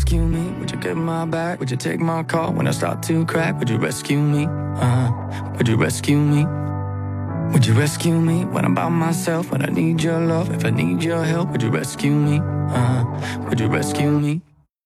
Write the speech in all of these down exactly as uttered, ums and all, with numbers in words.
rescue me? Would you get my back? Would you take my call when I start to crack? Would you rescue me? Uh, would you rescue me? Would you rescue me when I'm by myself? When I need your love, if I need your help, would you rescue me? Uh, would you rescue me?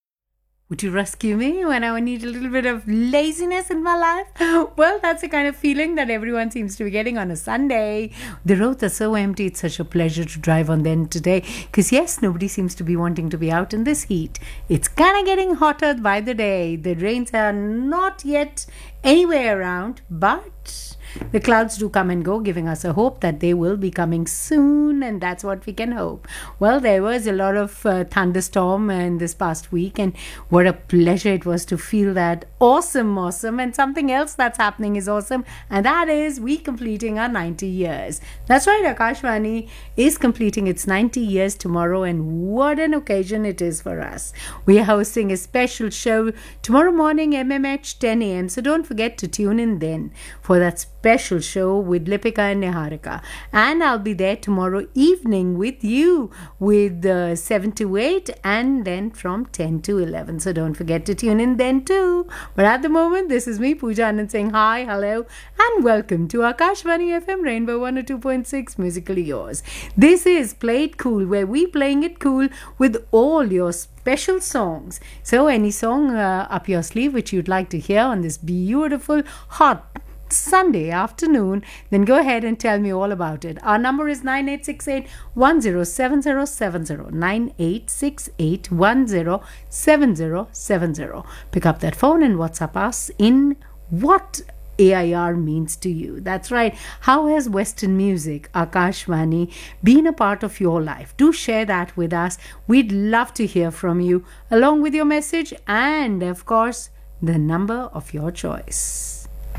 Would you rescue me when I need a little bit of laziness in my life? Well, that's the kind of feeling that everyone seems to be getting on a Sunday. The roads are so empty. It's such a pleasure to drive on them today. Because yes, nobody seems to be wanting to be out in this heat. It's kind of getting hotter by the day. The rains are not yet anywhere around, but the clouds do come and go, giving us a hope that they will be coming soon, and that's what we can hope. Well, there was a lot of uh, thunderstorm in this past week, and what a pleasure it was to feel that awesome, awesome, and something else that's happening is awesome, and that is we completing our ninety years. That's right, Akashvani is completing its ninety years tomorrow, and what an occasion it is for us. We are hosting a special show tomorrow morning, M M H ten a.m., so don't forget to tune in then for that special show with Lipika and Niharika. And I'll be there tomorrow evening with you with uh, seven to eight and then from ten to eleven. So don't forget to tune in then too. But at the moment, this is me, Pooja Anand, saying hi, hello, and welcome to Akashvani F M Rainbow one oh two point six, Musically Yours. This is Play It Cool, where we playing it cool with all your special songs. So any song uh, up your sleeve which you'd like to hear on this beautiful, hot Sunday afternoon, then go ahead and tell me all about it. Our number is nine eight six eight, one oh seven oh seven oh, nine eight six eight, one oh seven oh seven oh. Pick up that phone and WhatsApp us in what A I R means to you. That's right. How has Western music, Akashvani, been a part of your life? Do share that with us. We'd love to hear from you, along with your message and, of course, the number of your choice.